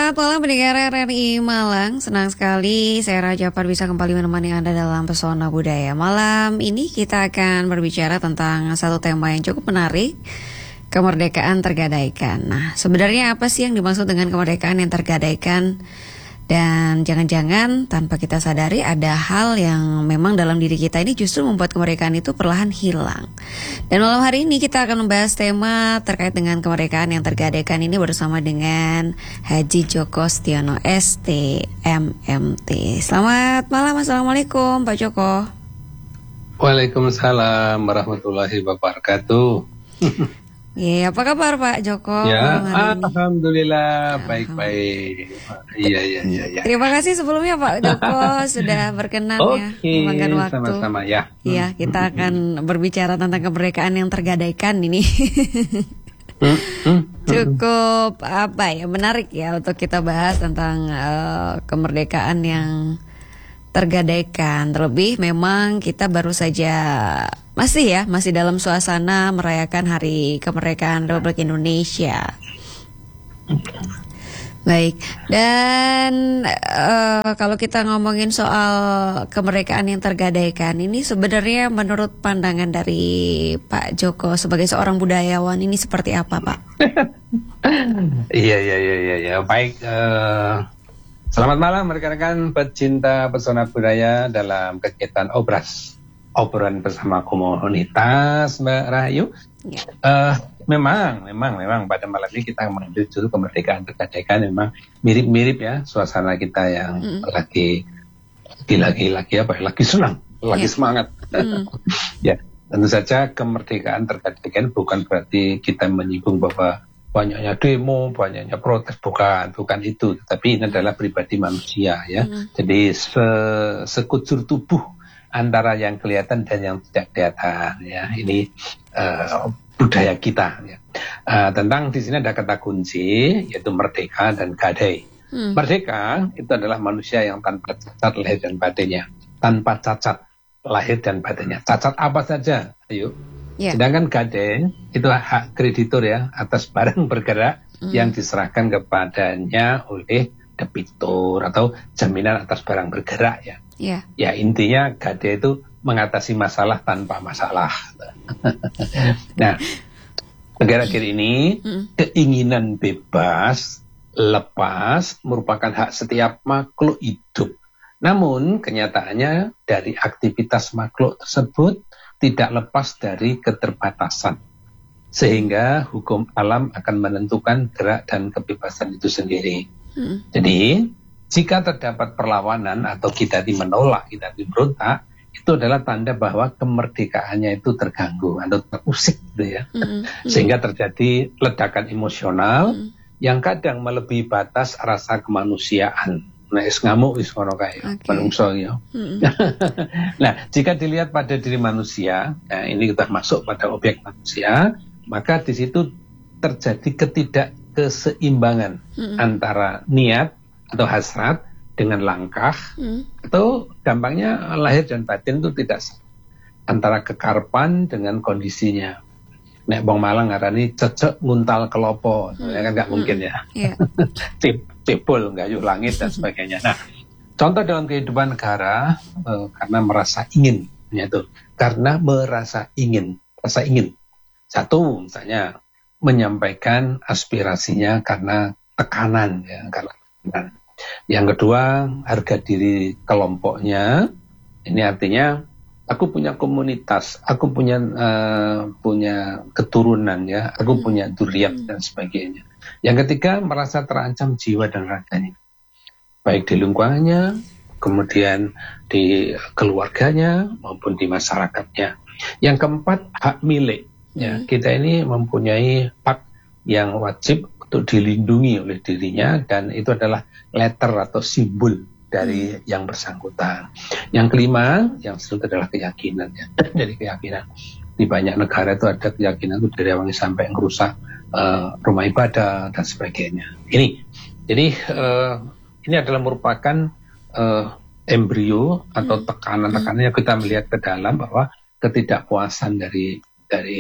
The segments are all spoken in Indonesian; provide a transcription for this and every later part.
Selamat malam pendengar RRI Malang. Senang sekali saya Raja Par bisa kembali menemani Anda dalam Pesona Budaya. Malam ini kita akan berbicara tentang satu tema yang cukup menarik, kemerdekaan tergadaikan. Nah, sebenarnya apa sih yang dimaksud dengan kemerdekaan yang tergadaikan? Dan jangan-jangan tanpa kita sadari ada hal yang memang dalam diri kita ini justru membuat kemerdekaan itu perlahan hilang. Dan malam hari ini kita akan membahas tema terkait dengan kemerdekaan yang tergadaikan ini bersama dengan Haji Djoko Stiono ST MMT. Selamat malam, Assalamualaikum Pak Djoko. Waalaikumsalam warahmatullahi wabarakatuh. Iya, apa kabar Pak Djoko? Ya, alhamdulillah baik-baik. Iya. Terima kasih sebelumnya Pak Djoko sudah berkenan ya meluangkan waktu. Sama-sama ya. Iya, kita akan berbicara tentang kemerdekaan yang tergadaikan ini. Cukup menarik ya untuk kita bahas tentang kemerdekaan yang tergadaikan. Terlebih memang kita baru saja masih dalam suasana merayakan Hari Kemerdekaan Republik Indonesia. Baik, dan kalau kita ngomongin soal kemerdekaan yang tergadaikan ini sebenarnya menurut pandangan dari Pak Djoko sebagai seorang budayawan ini seperti apa, Pak? Iya. Baik, selamat malam rekan-rekan pecinta pesona budaya dalam kegiatan obrolan bersama komunitas Mbak Rahayu. Ya. Memang pada malam ini kita mengambil judul kemerdekaan tergadaikan. Memang mirip-mirip ya suasana kita yang lagi senang, lagi semangat. Ya, tentu saja kemerdekaan tergadaikan bukan berarti kita menyinggung bahwa banyaknya demo, banyaknya protes, bukan itu. Tapi ini adalah pribadi manusia ya. Jadi sekujur tubuh antara yang kelihatan dan yang tidak kelihatan ya. Ini budaya kita ya. Tentang di sini ada kata kunci yaitu merdeka dan gadai. Merdeka itu adalah manusia yang tanpa cacat lahir dan batinnya. Tanpa cacat lahir dan batinnya. Cacat apa saja? Ayo. Yeah. Sedangkan gadai itu hak kreditur ya atas barang bergerak yang diserahkan kepadanya oleh debitur atau jaminan atas barang bergerak ya. Yeah. Ya intinya gadai itu mengatasi masalah tanpa masalah. Nah, negara kita ini keinginan bebas, lepas merupakan hak setiap makhluk hidup. Namun kenyataannya dari aktivitas makhluk tersebut tidak lepas dari keterbatasan. Sehingga hukum alam akan menentukan gerak dan kebebasan itu sendiri. Jadi jika terdapat perlawanan atau kita menolak, kita berontak, itu adalah tanda bahwa kemerdekaannya itu terganggu atau terusik gitu ya. Sehingga terjadi ledakan emosional yang kadang melebihi batas rasa kemanusiaan. Nah, ngamuk ngono kae manungsa ya. Nah, jika dilihat pada diri manusia, nah ini kita masuk pada objek manusia, maka di situ terjadi ketidakkeseimbangan antara niat atau hasrat dengan langkah atau gampangnya lahir dan batin itu tidak antara kekarepan dengan kondisinya. Nek bong Malang ngarani cecek nguntal kelopo, ya kan nggak mungkin ya. Yeah. Cebol nggayuh langit dan sebagainya. Nah, contoh dalam kehidupan negara karena merasa ingin, yaitu karena merasa ingin. Satu, misalnya menyampaikan aspirasinya karena tekanan ya, karena tekanan. Yang kedua, harga diri kelompoknya. Ini artinya aku punya komunitas, aku punya keturunan ya, aku punya dzurriyyah dan sebagainya. Yang ketiga, merasa terancam jiwa dan raganya, baik di lingkungannya, kemudian di keluarganya maupun di masyarakatnya. Yang keempat, hak milik. Ya, kita ini mempunyai hak yang wajib untuk dilindungi oleh dirinya dan itu adalah letter atau simbol dari yang bersangkutan. Yang kelima, yang disebut adalah keyakinan ya. Jadi keyakinan di banyak negara itu ada keyakinan itu dari awalnya sampai ngerusak rumah ibadah dan sebagainya. Jadi ini adalah merupakan embrio atau tekanan-tekanan yang kita melihat ke dalam bahwa ketidakpuasan dari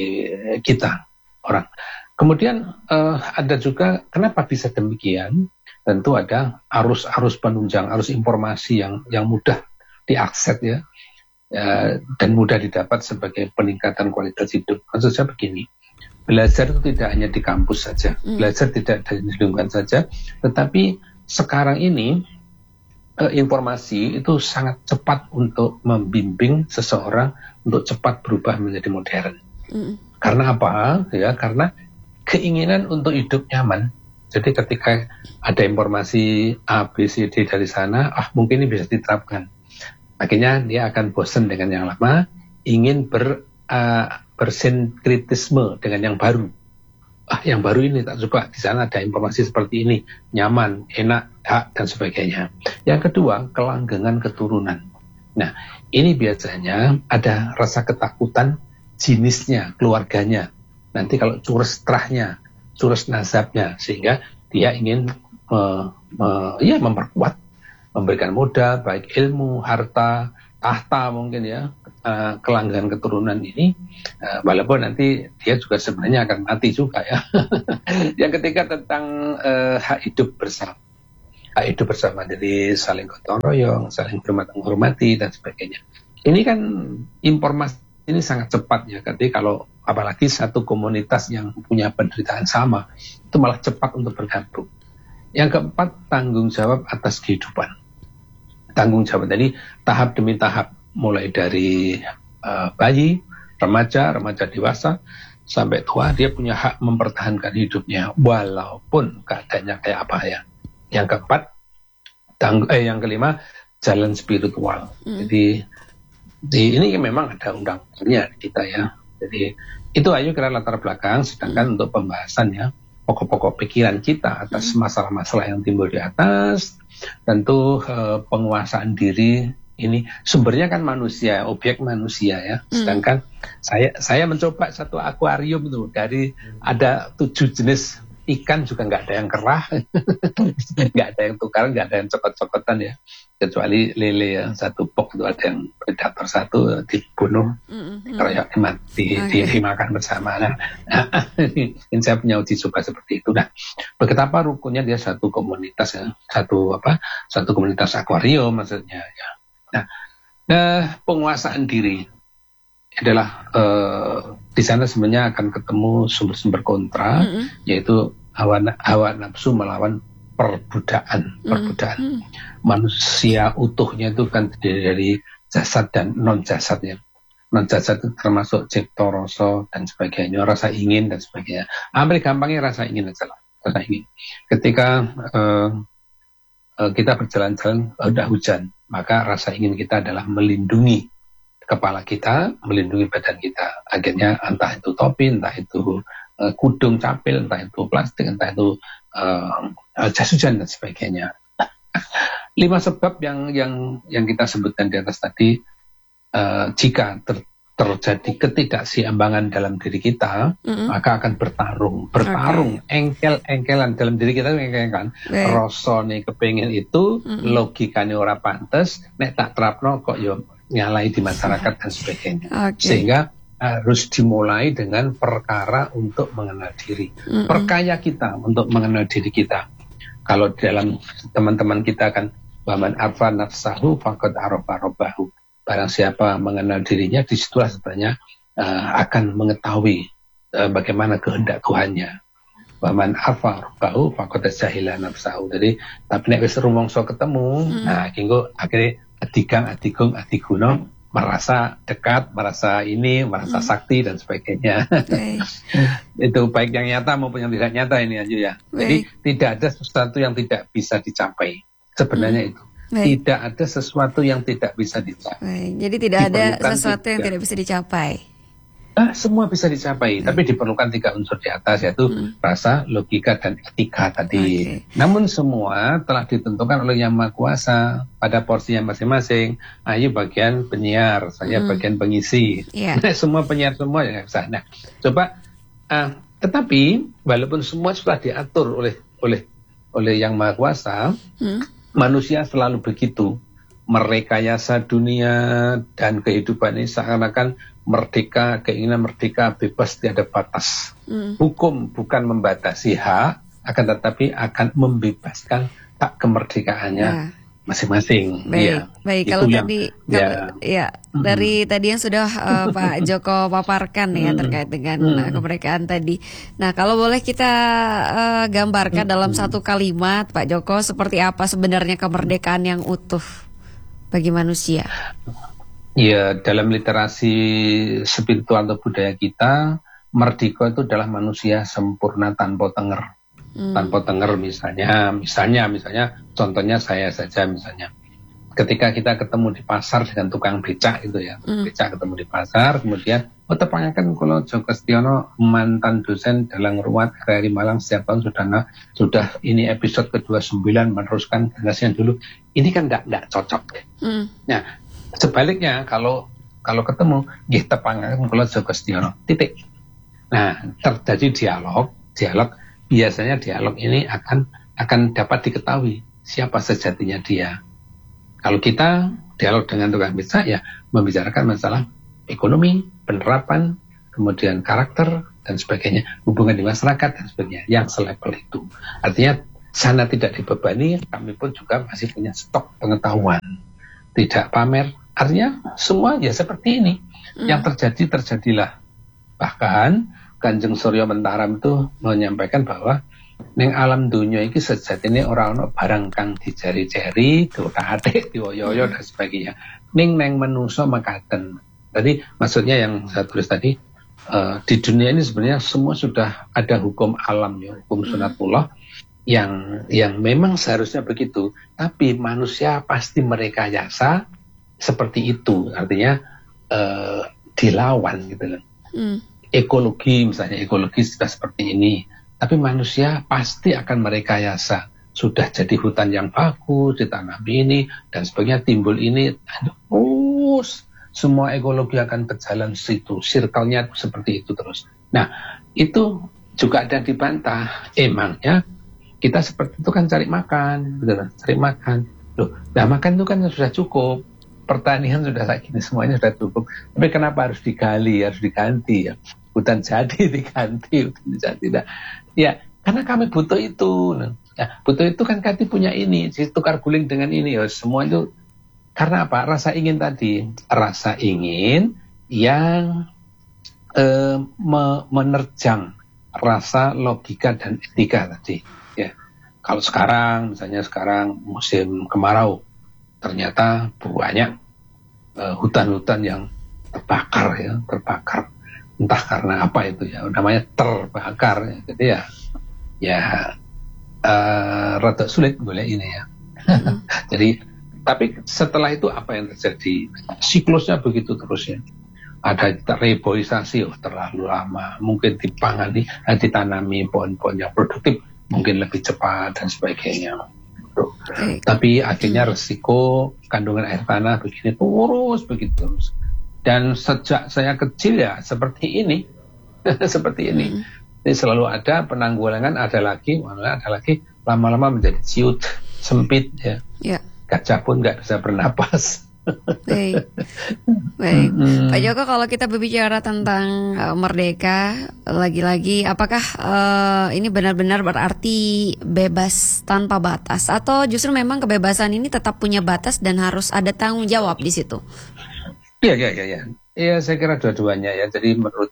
kita orang. Kemudian ada juga kenapa bisa demikian? tentu ada arus penunjang, arus informasi yang mudah diakses ya, dan mudah didapat sebagai peningkatan kualitas hidup. Maksud saya begini, belajar itu tidak hanya di kampus saja, belajar tidak di lingkungan saja, tetapi sekarang ini informasi itu sangat cepat untuk membimbing seseorang untuk cepat berubah menjadi modern. Karena apa? Ya, karena keinginan untuk hidup nyaman. Jadi ketika ada informasi A, B, C, D dari sana, mungkin ini bisa diterapkan. Akhirnya dia akan bosan dengan yang lama, ingin bersinkritisme dengan yang baru. Yang baru ini tak coba, di sana ada informasi seperti ini, nyaman, enak, hak, dan sebagainya. Yang kedua, kelanggengan keturunan. Nah, ini biasanya ada rasa ketakutan jenisnya, keluarganya. Nanti kalau curus terahnya, curus nasabnya, sehingga dia ingin memperkuat, memberikan modal, baik ilmu, harta, tahta mungkin ya, kelanggengan keturunan ini, walaupun nanti dia juga sebenarnya akan mati juga ya. Yang ketiga tentang hak hidup bersama. Hak hidup bersama, jadi saling gotong royong, saling menghormati dan sebagainya. Ini kan informasi ini sangat cepat ya, jadi kalau apalagi satu komunitas yang punya penderitaan sama, itu malah cepat untuk bergabung. Yang keempat, tanggung jawab atas kehidupan. Tanggung jawab tadi tahap demi tahap, mulai dari bayi, remaja dewasa, sampai tua, dia punya hak mempertahankan hidupnya walaupun keadaannya kayak apa ya. Yang keempat, yang kelima, jalan spiritual. Jadi ini memang ada undang-undangnya kita ya. Jadi itu ayo kira latar belakang, sedangkan untuk pembahasannya pokok-pokok pikiran kita atas masalah-masalah yang timbul di atas, tentu penguasaan diri ini sumbernya kan manusia, objek manusia ya. Sedangkan saya mencoba satu akuarium tuh, dari ada 7 jenis ikan juga nggak ada yang kerah, nggak ada yang tukaran, nggak ada yang cokot-cokotan ya, kecuali lele ya, satu pok itu ada yang predator satu dibunuh, dikeroyok dimakan bersama. Nah, ini saya punya uji coba seperti itu. Nah, betapa rukunnya dia satu komunitas ya, satu komunitas akuarium maksudnya ya. Nah, penguasaan diri adalah di sana sebenarnya akan ketemu sumber-sumber kontra, yaitu hawa nafsu melawan perbudakan. Manusia utuhnya itu kan terdiri dari jasad dan non jasadnya. Non jasad itu termasuk cipta rasa dan sebagainya, rasa ingin dan sebagainya. Ambil gampangnya rasa ingin aja lah, rasa ingin. Ketika kita berjalan-jalan udah hujan, maka rasa ingin kita adalah melindungi kepala kita, melindungi badan kita. Akhirnya entah itu topi, entah itu kudung capil, entah itu plastik, entah itu jas hujan dan sebagainya. 5 sebab yang kita sebutkan di atas tadi, jika terjadi ketidakseimbangan dalam diri kita, maka akan bertarung, engkel-engkelan dalam diri kita, engkel-engkelan. Rasane kepengin itu, logikane ora pantes, nek tak terapno kok yo nyalai di masyarakat dan sebagainya. Sehingga harus dimulai dengan perkara untuk mengenal diri. Perkaya kita untuk mengenal diri kita. Kalau dalam teman-teman kita kan, waman arfa nafsahu faqad arafa rabbahu. Barang siapa mengenal dirinya, disitulah sebenarnya akan mengetahui bagaimana kehendak Tuhannya. Waman arfa rabbahu faqad jahila nafsahu. Jadi tapi nek wis rumangsa ketemu, nah kengko akhirnya adiguna merasa dekat, merasa sakti dan sebagainya. Itu baik yang nyata maupun yang tidak nyata ini aja ya. Jadi tidak ada sesuatu yang tidak bisa dicapai. Sebenarnya itu. Tidak ada sesuatu yang tidak bisa dicapai. Jadi tidak ada sesuatu yang tidak bisa dicapai. Semua bisa dicapai, tapi diperlukan 3 unsur di atas, yaitu rasa, logika, dan etika tadi. Namun semua telah ditentukan oleh Yang Maha Kuasa pada porsinya masing-masing. Ayu bagian penyiar, saya bagian pengisi. Semua penyiar semua yang bisa. Nah, coba. Tetapi walaupun semua sudah diatur oleh Yang Maha Kuasa, manusia selalu begitu merekayasa dunia dan kehidupan ini seakan-akan merdeka, keinginan merdeka, bebas, tiada batas. Hukum bukan membatasi hak, akan tetapi akan membebaskan hak kemerdekaannya masing-masing. Baik. Kalau tadi, dari tadi yang sudah Pak Joko paparkan ya terkait dengan kemerdekaan tadi. Nah, kalau boleh kita gambarkan dalam satu kalimat, Pak Joko, seperti apa sebenarnya kemerdekaan yang utuh bagi manusia? Ya, dalam literasi spiritual atau budaya kita, merdeka itu adalah manusia sempurna tanpa tenger. Tanpa tenger misalnya contohnya saya saja misalnya ketika kita ketemu di pasar dengan tukang becak itu ya, becak ketemu di pasar, kemudian tepanyakan kalau Joko Setiono mantan dosen dalam ruwat RRI Malang setiap tahun sudah ini episode ke-29 meneruskan generasi yang dulu, ini kan enggak cocok ya. Nah, sebaliknya kalau ketemu nggih tepanyakan kalau Joko Setiono titik. Nah, terjadi dialog biasanya dialog ini akan dapat diketahui siapa sejatinya dia. Kalau kita dialog dengan tukang becak ya membicarakan masalah ekonomi, penerapan, kemudian karakter dan sebagainya, hubungan di masyarakat dan sebagainya yang selevel itu. Artinya sana tidak dibebani, kami pun juga masih punya stok pengetahuan, tidak pamer. Artinya semua ya seperti ini. Yang terjadilah. Bahkan Kanjeng Surya Mentaram itu menyampaikan bahwa ning alam dunia iki sejatine ora ana barang kang dijari-jari, diotak-atik, dioyo-oyo dan sebagainya. Ning menungso mekaten. Tadi maksudnya yang saya tulis tadi, di dunia ini sebenarnya semua sudah ada hukum alam ya, hukum sunatullah yang memang seharusnya begitu, tapi manusia pasti merekayasa seperti itu. Artinya dilawan gitu loh. Ekologi sudah seperti ini, tapi manusia pasti akan merekayasa. Sudah jadi hutan yang bagus, ditanam ini dan sebagainya, timbul ini, terus semua ekologi akan berjalan situ, circle-nya seperti itu terus. Nah, itu juga ada dibantah. Emangnya kita seperti itu kan cari makan, cari makan. Loh, nah makan itu kan sudah cukup. Pertanian sudah kayak gini, semuanya sudah cukup. Tapi kenapa harus digali, harus diganti ya? Hutan jadi diganti, hutan jadi tidak. Ya, karena kami butuh itu. Nah, butuh itu kan kami punya ini, tukar guling dengan ini. Ya, semua itu karena apa? Rasa ingin tadi, rasa ingin yang menerjang rasa logika dan etika tadi. Ya, kalau misalnya sekarang musim kemarau, ternyata banyak hutan-hutan yang terbakar, entah karena apa itu ya, namanya terbakar ya. Jadi rada sulit boleh ini ya. Jadi tapi setelah itu apa yang terjadi? Siklusnya begitu terus ya. Ada reboisasi, terlalu lama, mungkin ditanami pohon-pohon yang produktif mungkin lebih cepat dan sebagainya. Tapi akhirnya resiko kandungan air tanah begini terus begitu terus. Dan sejak saya kecil ya seperti ini. Jadi selalu ada penanggulangan, ada lagi lama-lama menjadi ciut, sempit ya. Gajah pun nggak bisa bernapas. Baik. Pak Joko, kalau kita berbicara tentang merdeka, lagi-lagi apakah ini benar-benar berarti bebas tanpa batas, atau justru memang kebebasan ini tetap punya batas dan harus ada tanggung jawab di situ? Iya. Ya, saya kira dua-duanya ya. Jadi menurut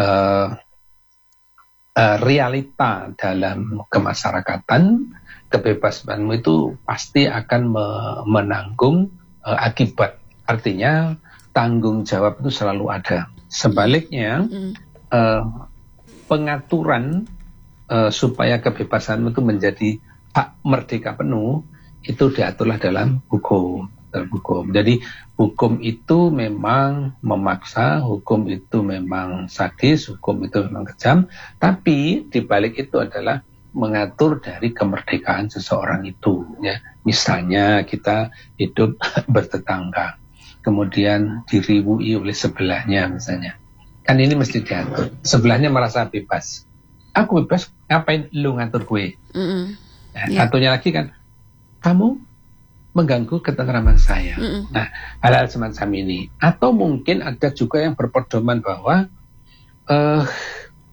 realita dalam kemasyarakatan, kebebasanmu itu pasti akan menanggung akibat. Artinya tanggung jawab itu selalu ada. Sebaliknya pengaturan supaya kebebasan itu menjadi hak merdeka penuh itu diaturlah dalam hukum. Jadi hukum itu memang memaksa, hukum itu memang sadis, hukum itu memang kejam, tapi dibalik itu adalah mengatur dari kemerdekaan seseorang itu ya. Misalnya kita hidup bertetangga, kemudian diribui oleh sebelahnya misalnya, kan ini mesti diatur. Sebelahnya merasa bebas, aku bebas, ngapain lu ngatur gue? Satunya lagi kan, kamu mengganggu ketentraman saya. Nah, hal-hal semacam ini. Atau mungkin ada juga yang berpedoman bahwa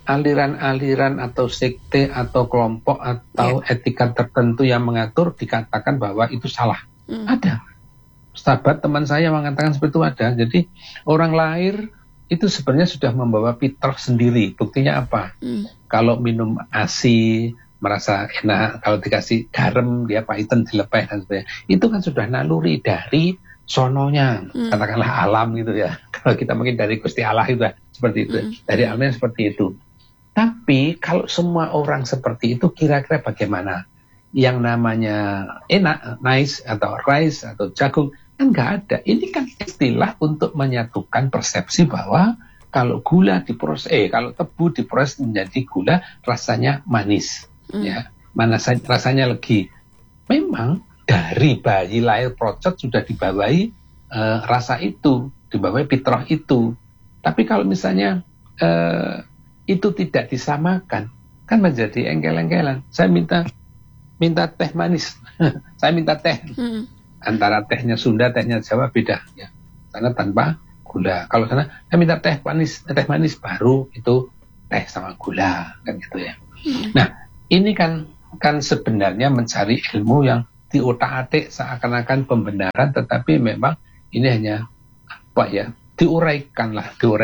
aliran-aliran atau sekte atau kelompok atau etika tertentu yang mengatur dikatakan bahwa itu salah. Ada. Sahabat teman saya mengatakan seperti itu ada. Jadi orang lahir itu sebenarnya sudah membawa fitrah sendiri. Buktinya apa? Kalau minum ASI merasa enak, kalau dikasih garam dia pahitan dilepeh dan sebagainya. Itu kan sudah naluri dari sononya, katakanlah alam gitu ya. Kalau kita mungkin dari Gusti Allah itu seperti itu. Dari alamnya seperti itu. Tapi kalau semua orang seperti itu kira-kira bagaimana? Yang namanya enak, nice atau rice atau jagung kan nggak ada. Ini kan istilah untuk menyatukan persepsi bahwa kalau gula diproses, kalau tebu diproses menjadi gula rasanya manis, ya, rasanya legi. Memang dari bayi lahir procot sudah dibawahi rasa itu, dibawahi fitrah itu. Tapi kalau misalnya itu tidak disamakan, kan menjadi engkel-engkelan. Saya minta teh manis, saya minta teh. Antara tehnya Sunda, tehnya Jawa beda. Ya. Sana tanpa gula. Kalau sana saya minta teh manis baru itu teh sama gula, kan gitu ya. Nah, ini kan sebenarnya mencari ilmu yang diotak-atik seakan-akan pembenaran, tetapi memang ini hanya diuraikan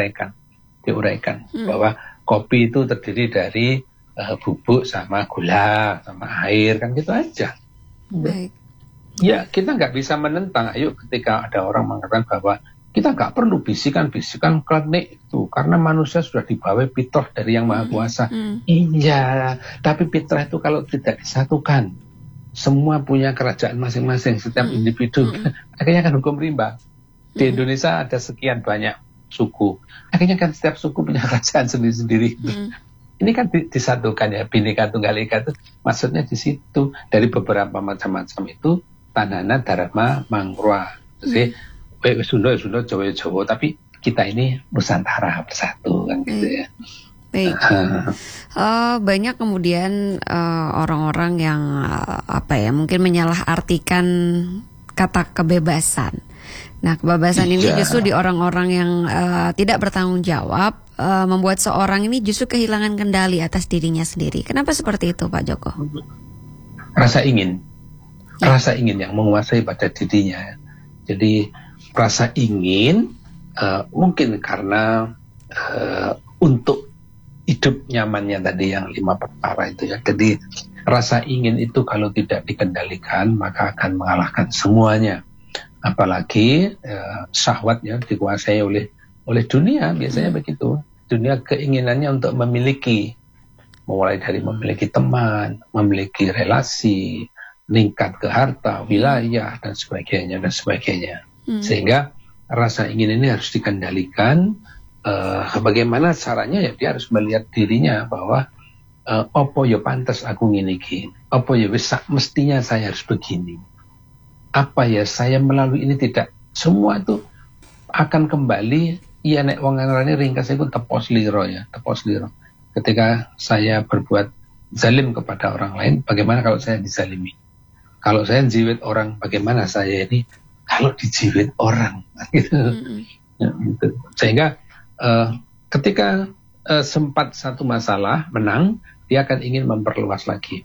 bahwa kopi itu terdiri dari bubuk sama gula sama air, kan gitu aja. Baik. Ya, kita nggak bisa menentang. Ayo, ketika ada orang mengatakan bahwa kita nggak perlu bisikan-bisikan klenik itu karena manusia sudah dibawa fitrah dari Yang Maha Kuasa. Iya, tapi fitrah itu kalau tidak disatukan, semua punya kerajaan masing-masing, setiap individu akhirnya kan hukum rimba. Di Indonesia ada sekian banyak suku, akhirnya kan setiap suku punya kerajaan sendiri-sendiri. Ini kan disatukan ya, Bhinneka Tunggal Ika itu maksudnya di situ. Dari beberapa macam-macam itu Tanana Dharma Mangrua. Jadi Sunda, Jawa, tapi kita ini Nusantara bersatu kan gitu ya. Baik. Banyak kemudian orang-orang yang mungkin menyalahartikan kata kebebasan. Nah, kebebasan ini justru di orang-orang yang tidak bertanggung jawab, membuat seorang ini justru kehilangan kendali atas dirinya sendiri. Kenapa seperti itu, Pak Joko? Rasa ingin yang menguasai pada dirinya. Jadi rasa ingin mungkin karena untuk hidup nyamannya tadi yang 5 perkara itu ya. Jadi rasa ingin itu kalau tidak dikendalikan maka akan mengalahkan semuanya. Apalagi syahwat ya dikuasai oleh dunia, biasanya begitu. Dunia keinginannya untuk memiliki, mulai dari memiliki teman, memiliki relasi, meningkat ke harta, wilayah dan sebagainya. Sehingga rasa ingin ini harus dikendalikan. Bagaimana caranya ya, dia harus melihat dirinya bahwa opo yo pantes aku ngene iki, opo yo wis mestinya saya harus begini. Apa ya saya melalui ini tidak, semua itu akan kembali. Iya, nek wong ngarani ringkas iku tepos liro. Ketika saya berbuat zalim kepada orang lain, bagaimana kalau saya dizalimi? Kalau saya jiwit orang, bagaimana saya ini kalau dijiwit orang? Gitu. Sehingga ketika sempat satu masalah menang, dia akan ingin memperluas lagi.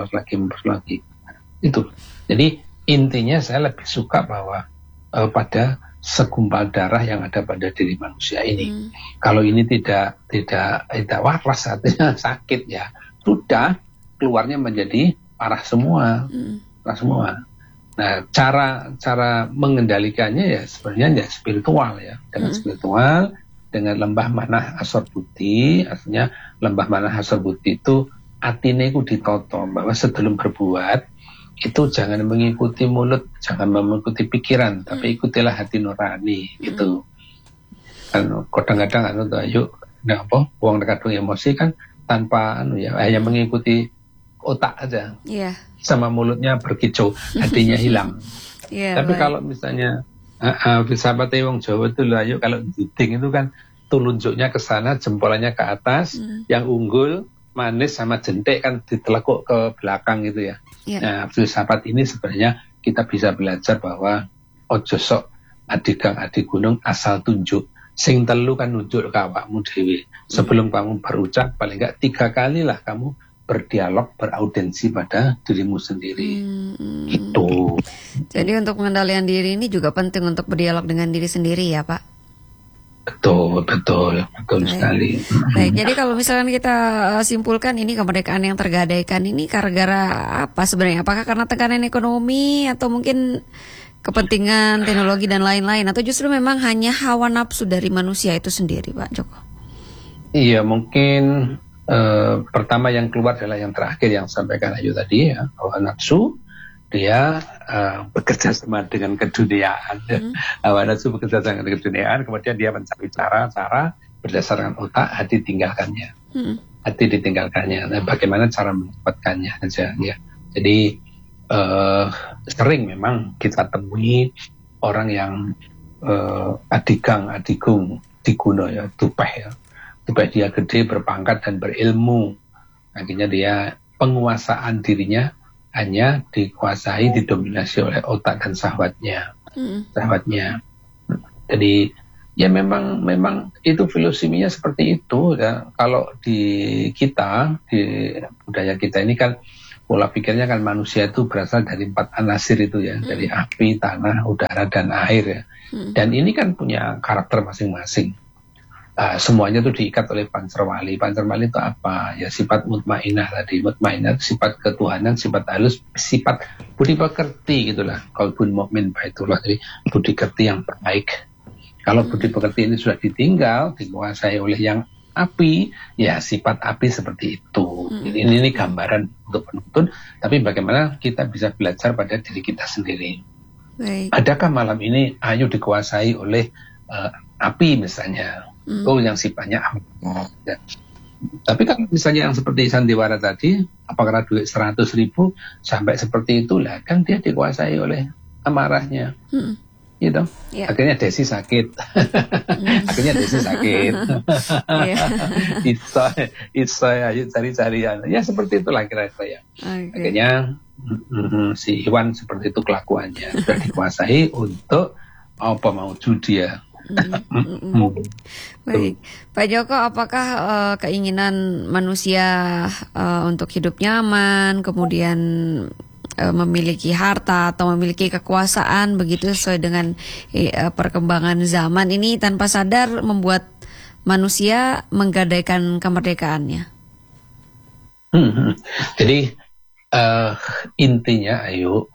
Itu. Jadi intinya saya lebih suka bahwa pada segumpal darah yang ada pada diri manusia ini. Kalau ini tidak waras, artinya sakit ya, sudah keluarnya menjadi parah semua. Nah, cara mengendalikannya ya sebenarnya ya spiritual ya, dengan spiritual, dengan lembah manah asor buti. Artinya lembah manah asor buti itu atine ku ditoto, bahwa sebelum berbuat itu jangan mengikuti mulut, jangan mengikuti pikiran, tapi ikutilah hati nurani gitu. Kan kadang-kadang uang dekat emosi kan tanpa hanya mengikuti otak aja. Sama mulutnya berkicau, hatinya hilang. Tapi kalau misalnya sahabat wong Jawa itu ayo kalau jiding itu kan telunjuknya ke sana, jempolnya ke atas, yang unggul manis sama jentik kan ditelekuk ke belakang gitu ya. Nah, filsafat ini sebenarnya kita bisa belajar bahwa ojo sok adik gunung asal tunjuk. Sing telu kan nunjuk ke awakmu dhewe. Sebelum kamu berucap, paling enggak 3 kali lah kamu berdialog, beraudensi pada dirimu sendiri. Itu. Jadi untuk pengendalian diri ini juga penting untuk berdialog dengan diri sendiri ya Pak? Betul sekali. Baik, jadi kalau misalkan kita simpulkan ini kemerdekaan yang tergadaikan ini gara-gara apa sebenarnya? Apakah karena tekanan ekonomi atau mungkin kepentingan teknologi dan lain-lain, atau justru memang hanya hawa nafsu dari manusia itu sendiri, Pak Joko? Iya, mungkin pertama yang keluar adalah yang terakhir yang sampaikan Ayu tadi ya, hawa nafsu. Dia bekerja sama dengan keduniaan. Hawa nafsu bekerja sama dengan keduniaan, kemudian dia mencari cara berdasarkan otak, hati tinggalkannya. Hati ditinggalkannya. Nah, bagaimana cara mendapatkannya saja ya. Jadi sering memang kita temui orang yang adigung diguno ya, tupeh ya. Tupeh dia gede, berpangkat dan berilmu. Akhirnya dia penguasaan dirinya hanya dikuasai, didominasi oleh otak dan syahwatnya. Jadi ya memang itu filosofinya seperti itu ya. Kalau di kita, di budaya kita ini kan pola pikirnya kan manusia itu berasal dari 4 anasir itu ya, dari api, tanah, udara dan air ya. Dan ini kan punya karakter masing-masing. Semuanya itu diikat oleh Pancerwali. Pancerwali itu apa? Ya sifat mutmainah tadi. Mutmainah sifat ketuhanan, sifat halus, sifat budi pekerti gitulah. Qalbun mu'min baitullah, jadi budi pekerti yang baik. Kalau budi pekerti ini sudah ditinggal, dikuasai oleh yang api, ya sifat api seperti itu. Ini gambaran untuk penuntun, tapi bagaimana kita bisa belajar pada diri kita sendiri. Baik. Adakah malam ini Ayu dikuasai oleh api misalnya? Yang sifatnya ya. Tapi kan misalnya yang seperti sandiwara tadi, apakah duit 100.000 sampai seperti itulah, kan dia dikuasai oleh amarahnya, gitu. Yeah. Akhirnya Desi sakit. Itu cari-carian. Ya seperti itulah kira-kira ya. Okay. Akhirnya si Iwan seperti itu kelakuannya, sudah dikuasai untuk apa mau judi ya. Baik, Pak Joko, apakah keinginan manusia untuk hidup nyaman, kemudian memiliki harta atau memiliki kekuasaan begitu sesuai dengan perkembangan zaman ini tanpa sadar membuat manusia menggadaikan kemerdekaannya? Jadi intinya, Ayu,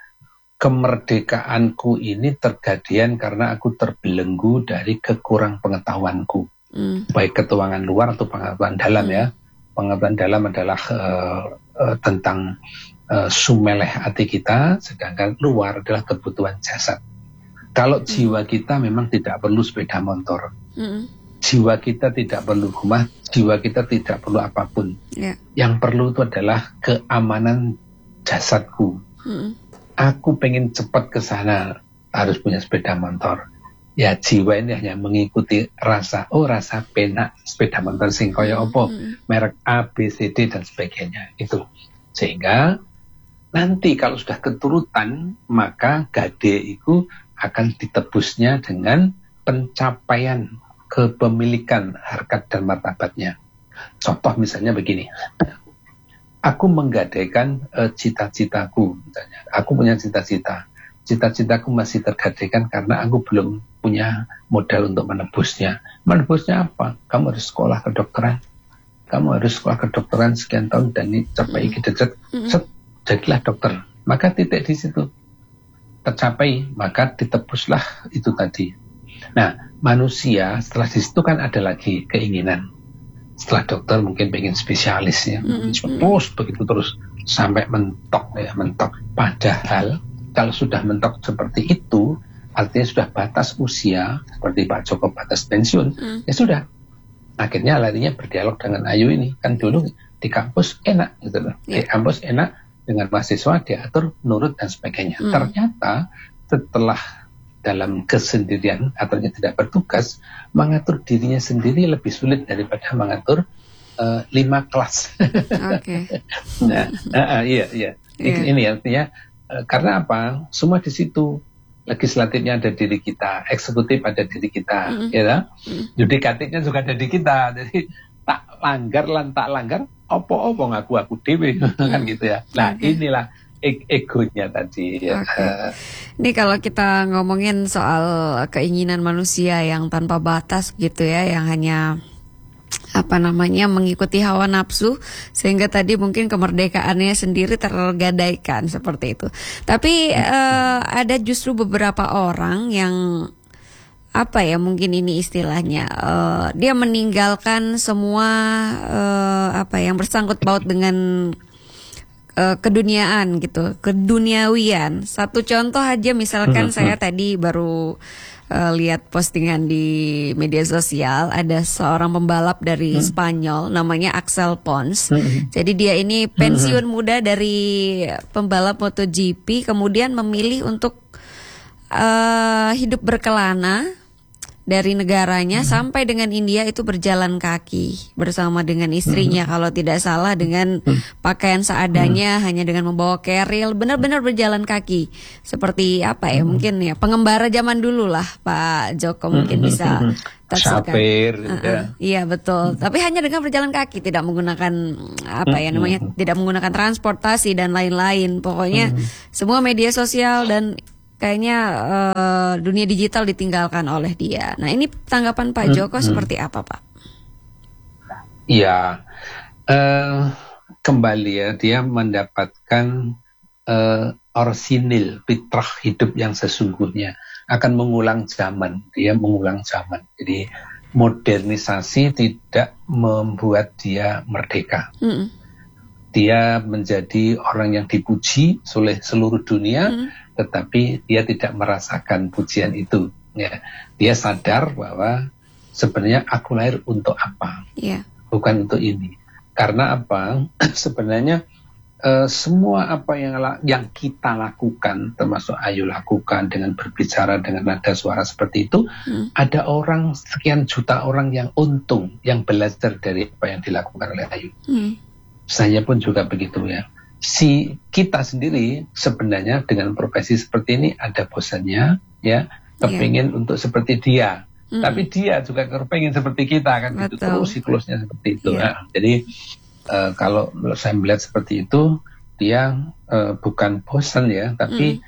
kemerdekaanku ini terjadian karena aku terbelenggu dari kekurang pengetahuanku, baik ketuangan luar atau pengetahuan dalam ya. Pengetahuan dalam adalah tentang sumeleh hati kita, sedangkan luar adalah kebutuhan jasad. Kalau jiwa kita memang tidak perlu sepeda motor, jiwa kita tidak perlu rumah, jiwa kita tidak perlu apapun. Yang perlu itu adalah keamanan jasadku. Aku pengen cepat ke sana, harus punya sepeda motor. Ya jiwa ini hanya mengikuti rasa penak sepeda motor sing kaya apa, merek A, B, C, D dan sebagainya. Itu. Sehingga nanti kalau sudah keturutan, maka gade itu akan ditebusnya dengan pencapaian kepemilikan harkat dan martabatnya. Contoh misalnya begini. Aku menggadaikan cita-citaku misalnya. Aku punya cita-cita. Cita-citaku masih tergadaikan karena aku belum punya modal untuk menebusnya. Menebusnya apa? Kamu harus sekolah kedokteran. Kamu harus sekolah kedokteran sekian tahun dan ini capai kinerja. Jadilah dokter. Maka titik di situ tercapai, maka ditebuslah itu tadi. Nah, manusia setelah di situ kan ada lagi keinginan. Setelah dokter mungkin pengen spesialis ya, terus sampai mentok. Padahal kalau sudah mentok seperti itu, artinya sudah batas usia, seperti Pak Joko batas pensiun, ya sudah. Akhirnya larinya berdialog dengan Ayu ini, kan dulu di kampus enak gitu loh, di kampus enak dengan mahasiswa diatur, nurut dan sebagainya. Ternyata setelah dalam kesendirian atau tidak bertugas, mengatur dirinya sendiri lebih sulit daripada mengatur 5 kelas. Okay. Iya. Ini artinya karena apa? Semua di situ. legislatifnya ada diri kita, eksekutif ada diri kita, ya, yudikatifnya juga ada di kita. Jadi tak langgar lan tak langgar, opo-opo ngaku dewe kan gitu ya. Nah inilah egonya tadi. Ya. Ini kalau kita ngomongin soal keinginan manusia yang tanpa batas gitu ya, yang hanya mengikuti hawa nafsu, sehingga tadi mungkin kemerdekaannya sendiri tergadaikan seperti itu. Tapi ada justru beberapa orang yang mungkin ini istilahnya dia meninggalkan semua yang bersangkut paut dengan keduniaan gitu, keduniawian. Satu contoh aja, misalkan saya tadi baru lihat postingan di media sosial, ada seorang pembalap dari Spanyol namanya Axel Pons. Jadi dia ini pensiun muda dari pembalap MotoGP, kemudian memilih untuk hidup berkelana dari negaranya sampai dengan India, itu berjalan kaki bersama dengan istrinya, kalau tidak salah dengan pakaian seadanya, hanya dengan membawa keril, benar-benar berjalan kaki seperti mungkin ya pengembara zaman dulu lah Pak Joko mungkin bisa sapir, iya betul, tapi hanya dengan berjalan kaki, tidak menggunakan tidak menggunakan transportasi dan lain-lain. Pokoknya semua media sosial dan kayaknya dunia digital ditinggalkan oleh dia. Nah, ini tanggapan Pak Joko seperti apa, Pak? Ya, kembali ya, dia mendapatkan orsinil, fitrah hidup yang sesungguhnya, akan mengulang zaman. Dia mengulang zaman. Jadi modernisasi tidak membuat dia merdeka. Dia menjadi orang yang dipuji oleh seluruh dunia, tetapi dia tidak merasakan pujian itu. Ya. Dia sadar bahwa sebenarnya aku lahir untuk apa, bukan untuk ini. Karena apa? Sebenarnya semua apa yang kita lakukan, termasuk Ayu lakukan dengan berbicara dengan nada suara seperti itu, ada orang sekian juta orang yang untung, yang belajar dari apa yang dilakukan oleh Ayu. Saya pun juga begitu ya. Kita sendiri sebenarnya dengan profesi seperti ini ada bosannya, ya, kepingin untuk seperti dia. Tapi dia juga kepingin seperti kita kan, gitu, terus siklusnya seperti itu. Nah, jadi kalau saya melihat seperti itu, dia bukan bosan ya, tapi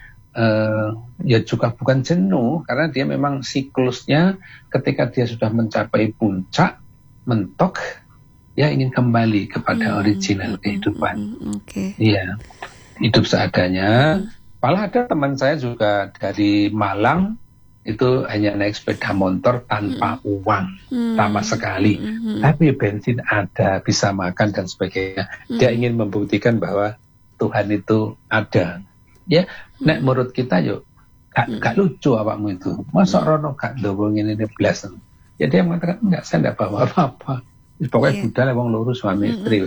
ya juga bukan jenuh, karena dia memang siklusnya ketika dia sudah mencapai puncak, mentok, ya ingin kembali kepada original kehidupan. Iya, hidup seadanya. Malah ada teman saya juga dari Malang, itu hanya naik sepeda motor tanpa uang sama sekali, tapi bensin ada, bisa makan dan sebagainya. Dia ingin membuktikan bahwa Tuhan itu ada. Ya, nek menurut kita yuk gak lucu awakmu itu. Masa rono gak ndobongin ini belas. Ya dia mengatakan enggak, saya enggak bawa apa-apa. Pokoknya budal wong lurus suami istri.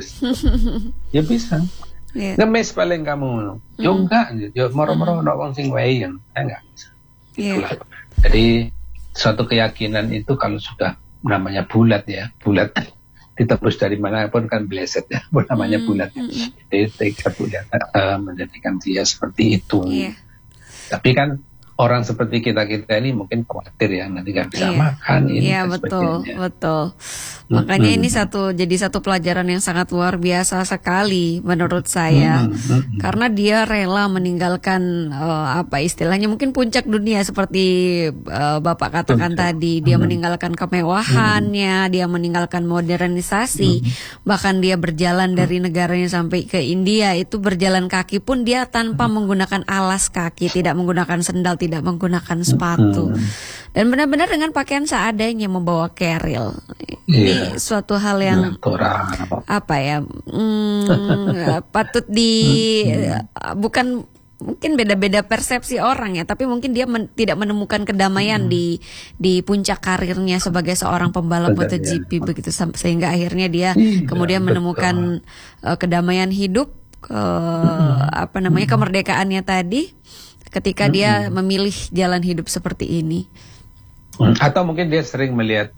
Ya bisa. Ngemis paling kamu. Yo enggak, yo moro-moro ono wong sing wae yang enggak. Itulah. Jadi suatu keyakinan itu kalau sudah namanya bulat ya, bulat ditebus dari mana pun kan bleset ya, namanya bulat. Jadi tekad bulat menjadikan dia seperti itu. Tapi kan orang seperti kita ini mungkin khawatir ya, nanti nggak bisa makan ini. Iya betul. Makanya ini jadi satu pelajaran yang sangat luar biasa sekali menurut saya, karena dia rela meninggalkan istilahnya mungkin puncak dunia seperti Bapak katakan tadi. Dia meninggalkan kemewahannya, dia meninggalkan modernisasi, bahkan dia berjalan dari negaranya sampai ke India itu berjalan kaki pun dia tanpa menggunakan alas kaki, tidak menggunakan sendal, tidak menggunakan sepatu, dan benar-benar dengan pakaian seadanya, membawa keril. Ini suatu hal yang patut bukan mungkin beda-beda persepsi orang ya, tapi mungkin dia tidak menemukan kedamaian di puncak karirnya sebagai seorang pembalap MotoGP begitu, sehingga akhirnya dia kemudian menemukan kedamaian hidup, kemerdekaannya tadi, ketika dia memilih jalan hidup seperti ini. Atau mungkin dia sering melihat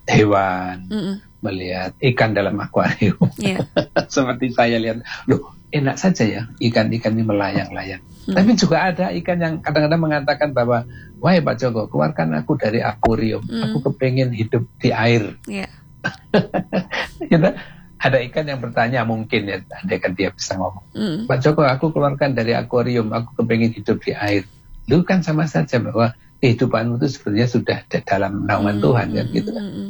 hewan, melihat ikan dalam akuarium. Seperti saya lihat, loh enak saja ya ikan-ikan ini melayang-layang. Tapi juga ada ikan yang kadang-kadang mengatakan bahwa, wahai Pak Joko, keluarkan aku dari akuarium, aku kepengen hidup di air. Yeah. Gitu. Ada ikan yang bertanya mungkin ya, andaikan dia bisa ngomong, Pak Joko, aku keluarkan dari akuarium, aku kepengen hidup di air. Itu kan sama saja bahwa kehidupanmu itu sebenarnya sudah dalam naungan Tuhan kan gitu.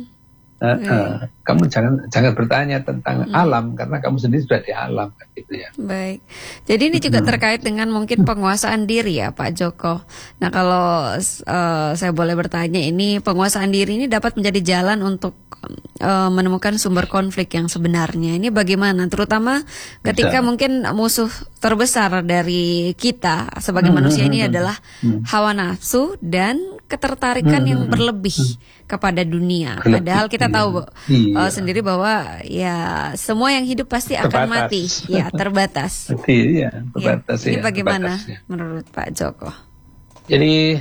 Kamu jangan bertanya tentang alam karena kamu sendiri sudah di alam kan gitu ya. Baik. Jadi ini juga terkait dengan mungkin penguasaan diri ya Pak Joko. Nah kalau saya boleh bertanya, ini penguasaan diri ini dapat menjadi jalan untuk menemukan sumber konflik yang sebenarnya. Ini bagaimana? Terutama ketika mungkin musuh terbesar dari kita sebagai manusia ini adalah hawa nafsu dan ketertarikan yang berlebih kepada dunia. Padahal kita tahu sendiri bahwa ya semua yang hidup pasti akan mati. Ya, terbatas. Iya, terbatas ya. Ini bagaimana menurut Pak Joko? Jadi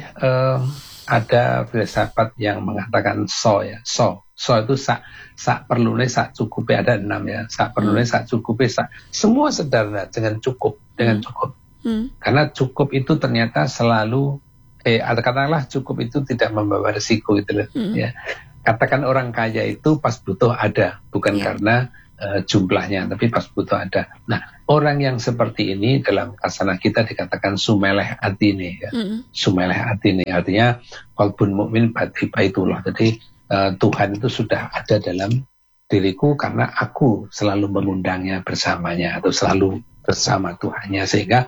ada filsafat yang mengatakan so itu sak perlune sak cukupe, ada 6 ya. Sak perlune sak cukupe semua sederhana dengan cukup. Karena cukup itu ternyata selalu katakanlah cukup itu tidak membawa risiko gitu loh. Ya. Katakan orang kaya itu pas butuh ada, bukan karena jumlahnya, tapi pas butuh ada. Nah, orang yang seperti ini dalam kasana kita dikatakan sumeleh atine ya. Sumeleh atine artinya qalbun mukmin baitullah. Jadi Tuhan itu sudah ada dalam diriku karena aku selalu mengundangnya bersamanya atau selalu bersama Tuhannya, sehingga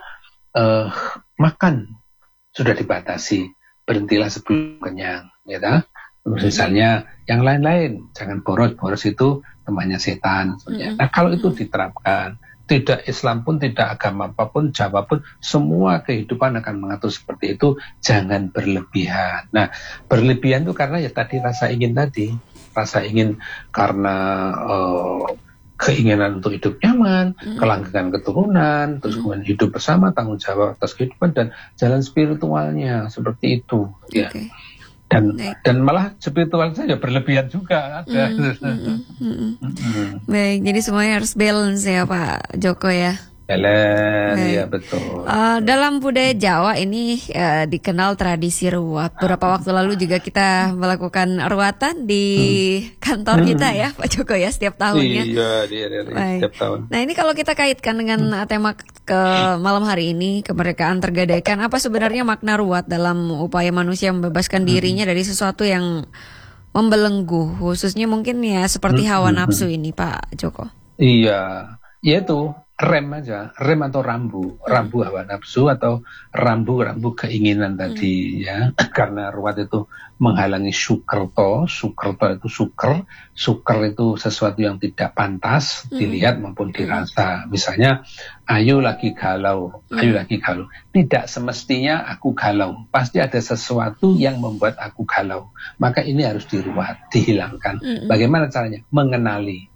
makan sudah dibatasi, berhentilah sebelum kenyang, ya. Misalnya yang lain-lain, jangan boros itu temannya setan. Nah kalau itu diterapkan, tidak Islam pun, tidak agama apapun, Jawa pun, semua kehidupan akan mengatur seperti itu. Jangan berlebihan. Nah berlebihan itu karena ya tadi rasa ingin karena keinginan untuk hidup nyaman, kelanggengan keturunan, terus kemudian hidup bersama, tanggung jawab atas kehidupan dan jalan spiritualnya seperti itu. Ya. Dan malah spiritual saja berlebihan juga ada. Baik, jadi semuanya harus balance ya Pak Joko ya. Ya betul. Dalam budaya Jawa ini dikenal tradisi ruat. Beberapa waktu lalu juga kita melakukan ruatan di kantor kita ya Pak Joko ya setiap tahunnya. Iya, setiap tahun. Nah ini kalau kita kaitkan dengan tema ke malam hari ini, kemerdekaan tergadaikan, apa sebenarnya makna ruat dalam upaya manusia membebaskan dirinya dari sesuatu yang membelenggu, khususnya mungkin ya seperti hawa nafsu ini Pak Joko? Iya, yaitu rem atau rambu hawa nafsu atau rambu keinginan tadi ya. Karena ruat itu menghalangi sukerto itu suker itu sesuatu yang tidak pantas dilihat maupun dirasa. Misalnya ayu lagi galau, tidak semestinya aku galau, pasti ada sesuatu yang membuat aku galau, maka ini harus diruat, dihilangkan. Bagaimana caranya? Mengenali.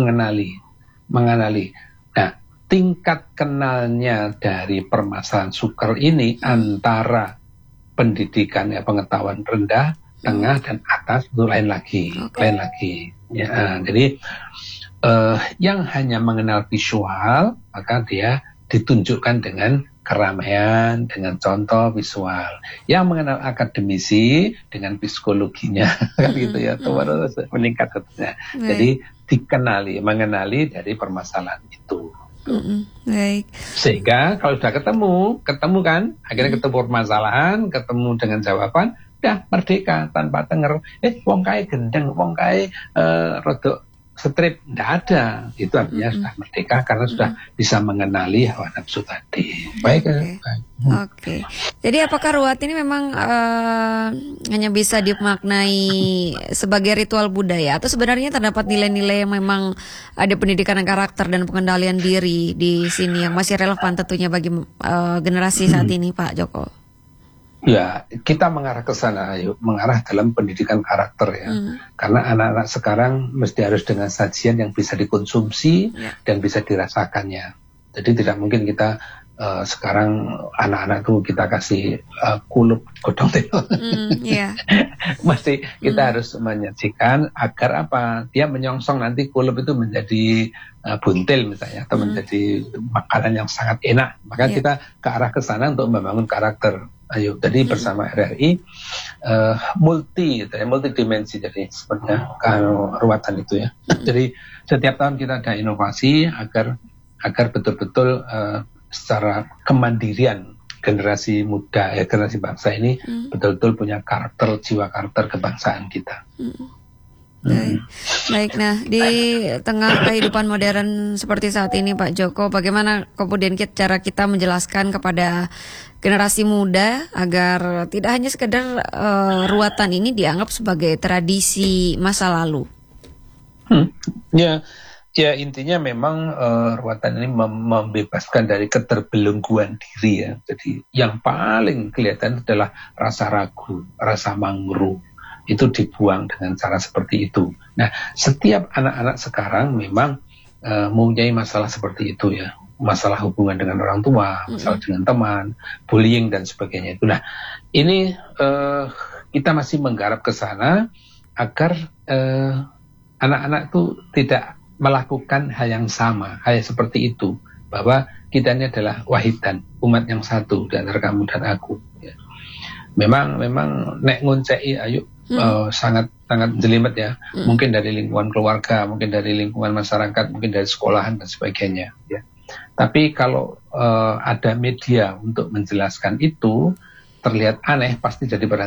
Nah, tingkat kenalnya dari permasalahan suker ini antara pendidikan ya, pengetahuan rendah, tengah dan atas itu lain lagi. Ya, jadi yang hanya mengenal visual maka dia ditunjukkan dengan keramaian, dengan contoh visual. Yang mengenal akademisi dengan psikologinya kan gitu ya, terus meningkat katanya. Jadi mengenali dari permasalahan itu. Baik. Sehingga kalau sudah ketemu kan, akhirnya ketemu permasalahan, ketemu dengan jawaban, udah merdeka tanpa tenger. Wong kae gendeng, wong kae rodok strip, nggak ada. Itu artinya sudah merdeka karena sudah bisa mengenali hawa nafsu tadi. Baik. Oke. Jadi apakah ruat ini memang hanya bisa dimaknai sebagai ritual budaya atau sebenarnya terdapat nilai-nilai yang memang ada pendidikan karakter dan pengendalian diri di sini yang masih relevan tentunya bagi generasi saat ini, Pak Joko? Ya, kita mengarah ke sana, mengarah dalam pendidikan karakter ya. Karena anak-anak sekarang mesti harus dengan sajian yang bisa dikonsumsi dan bisa dirasakannya. Jadi tidak mungkin kita sekarang anak-anak tuh kita kasih kulup godong teo. Yeah. Mesti kita harus menyajikan agar apa? Dia menyongsong nanti kulup itu menjadi buntil misalnya, atau menjadi makanan yang sangat enak. Maka kita ke arah ke sana untuk membangun karakter. Ayo, jadi bersama RRI multidimensi, jadi sebenarnya kalau ruatan itu ya. Jadi setiap tahun kita ada inovasi agar betul-betul secara kemandirian generasi muda, generasi bangsa ini betul-betul punya karakter, jiwa karakter kebangsaan kita. Baik, nah di tengah kehidupan modern seperti saat ini Pak Joko, bagaimana kemudian cara kita menjelaskan kepada generasi muda agar tidak hanya sekedar ruatan ini dianggap sebagai tradisi masa lalu? Ya intinya memang ruatan ini membebaskan dari keterbelengguan diri ya. Jadi yang paling kelihatan adalah rasa ragu, rasa malu. Itu dibuang dengan cara seperti itu. Nah, setiap anak-anak sekarang memang mempunyai masalah seperti itu ya. Masalah hubungan dengan orang tua, masalah dengan teman, bullying dan sebagainya itu. Nah, ini kita masih menggarap ke sana agar anak-anak itu tidak melakukan hal yang sama, hal seperti itu. Bahwa kita ini adalah wahidan, umat yang satu di antara kamu dan aku. Ya. Memang nek nguncei ayo sangat jelimet ya. Mungkin dari lingkungan keluarga, mungkin dari lingkungan masyarakat, mungkin dari sekolahan dan sebagainya ya. Tapi kalau ada media untuk menjelaskan itu terlihat aneh, pasti jadi